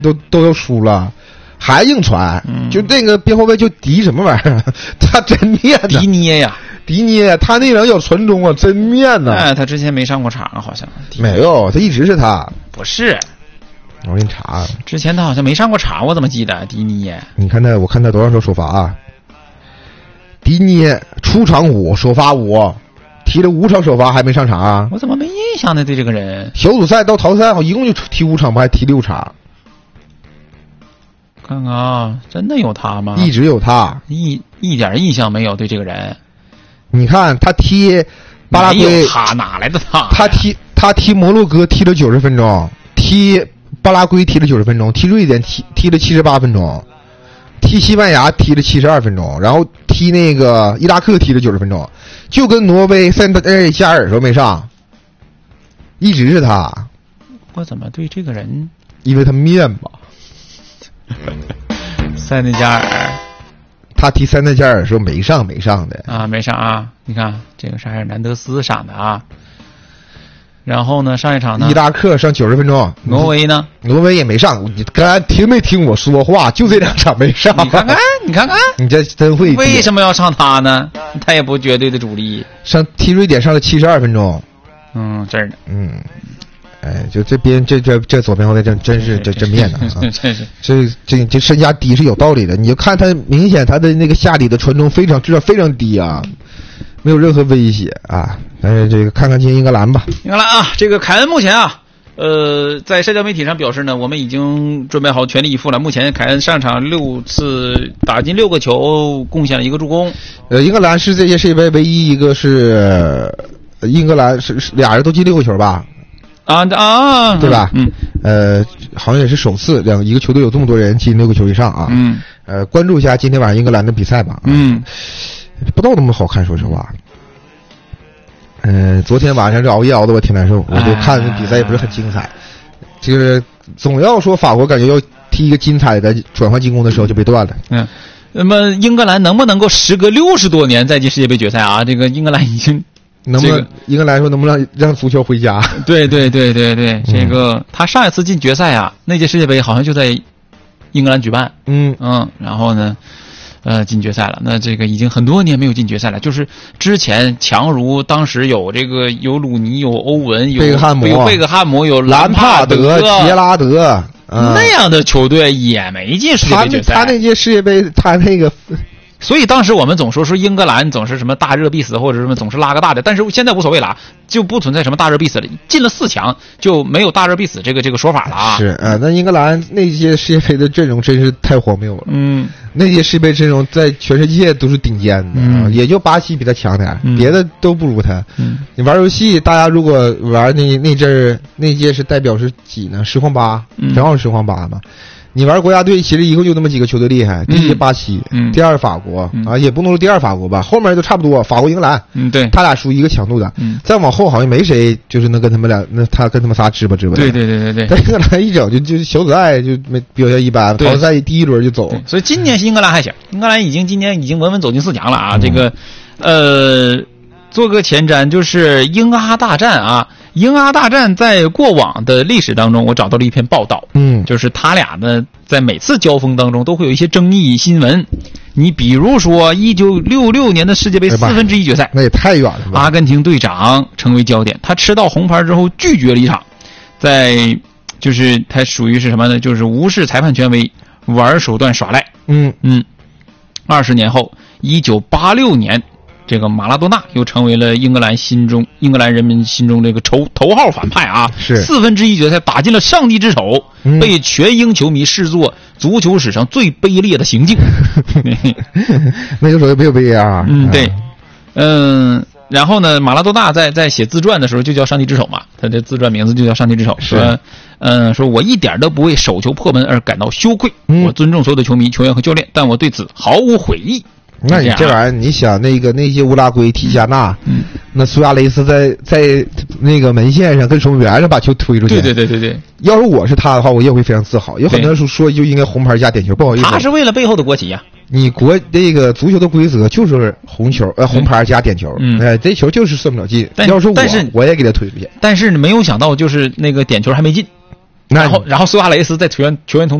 都要输了，还硬传。就那个边后卫就迪什么玩意儿，他真面子。 迪涅呀， 迪涅，他那人有传中啊，真面子。 哎，他之前没上过场，好像没有，他一直是他。 不是， 我给你查， 之前他好像没上过场，我怎么记得迪涅？ 你看他，我看他多少首发啊？迪涅出场5，首发5，踢了5场首发还没上场啊？ 我怎么没印象呢？对这个人， 小组赛到淘汰赛好一共就踢5场，不还踢6场？ 看看啊，真的有他吗？ 一直有他， 一点印象没有对这个人。 你看他踢巴拉圭， 他哪来的他？ 他踢摩洛哥踢了90分钟，踢巴拉圭踢了90分钟，踢瑞典踢了78分钟，踢西班牙踢了72分钟，然后踢那个伊拉克踢了90分钟，就跟挪威塞内加尔说没上，一直是他。 我怎么对这个人？ 因为他面吧。 塞内加尔， 他踢塞内加尔的时候没上的啊，没上啊！你看这个是埃尔南德斯上的啊。然后呢，上一场呢， 伊拉克上90分钟， 挪威呢？ 挪威也没上。你刚才听没听我说话？就这2场没上。 你看看， 你这真会。 为什么要上他呢？他也不绝对的主力。 上踢瑞典上了72分钟。 真的。 哎，就这边这左边后卫真是真面子啊！这身价低是有道理的。你就看他明显他的那个下底的传中质量非常低啊，没有任何威胁啊。但是这个看看今天英格兰吧。 英格兰啊，这个凯恩目前啊，在社交媒体上表示呢，我们已经准备好全力以赴了。目前凯恩上场6次，打进6个球，贡献了1个助攻。 英格兰是这届世界杯唯一一个是英格兰是俩人都进6个球吧？对吧？好像也是首次一个球队有这么多人进6个球以上啊。关注一下今天晚上英格兰的比赛吧。不知道那么好看，说实话。昨天晚上这熬夜熬得我挺难受，我就看比赛也不是很精彩。就是总要说法国感觉要踢一个精彩的转换进攻的时候就被断了。 那么英格兰能不能够时隔60多年再进世界杯决赛啊？这个英格兰已经。 英格兰说能不能让足球回家？ 对，这个他上一次进决赛啊，那届世界杯好像就在英格兰举办。然后呢，进决赛了。那这个已经很多年没有进决赛了。就是之前强如当时有有鲁尼、有欧文、有贝克汉姆、有兰帕德、 杰拉德那样的球队也没进世界杯决赛。 他那届世界杯，他那个。 所以当时我们总说英格兰总是什么大热必死，或者什么总是拉个大的，但是现在无所谓了，就不存在什么大热必死了，进了4强就没有大热必死这个说法了啊。 是那英格兰那届世界杯的阵容真是太荒谬了。那届世界杯阵容在全世界都是顶尖的，也就巴西比他强点，别的都不如他。你玩游戏，大家如果玩那阵儿那届是代表是几呢？实况8，正好是实况8嘛。你玩国家队其实一共就那么几个球队厉害，第一巴西，第2法国也不能说第2法国吧，后面就差不多，法国、英格兰， 对， 他俩属于一个强度的，再往后好像没谁就是能跟他们俩，那他跟他们仨支吧。 对。 但英格兰一整就小组赛就没表现一般，淘汰赛第1轮就走。 所以今年英格兰还行，英格兰今年已经稳稳走进4强了啊。这个做个前瞻，就是英阿大战啊。英阿大战在过往的历史当中，我找到了一篇报道，就是他俩呢在每次交锋当中都会有一些争议新闻。你比如说1966年的世界杯1/4决赛， 那也太远了吧。 阿根廷队长成为焦点，他吃到红牌之后拒绝离场，就是他属于是什么呢？就是无视裁判权威，玩手段耍赖。20年后，1986年。这个马拉多纳又成为了英格兰人民心中这个头号反派啊！ 是 1/4决赛打进了上帝之手，被全英球迷视作足球史上最卑劣的行径。 那个时候没有 VAR。 对，然后呢，马拉多纳在写自传的时候就叫上帝之手嘛，他的自传名字就叫上帝之手。说我一点都不为手球破门而感到羞愧，我尊重所有的球迷、球员和教练，但我对此毫无悔意。 那你这玩意儿，你想那些乌拉圭踢加纳，那苏亚雷斯在那个门线上跟守门员上把球推出去。 对。 要是我是他的话，我也会非常自豪。有很多人说就应该红牌加点球，不好意思， 他是为了背后的国旗呀。 你那个足球的规则就是红牌加点球，这球就是射不了进。要是我也给他推出去。 但是没有想到，就是那个点球还没进。 然后苏亚雷斯在球员通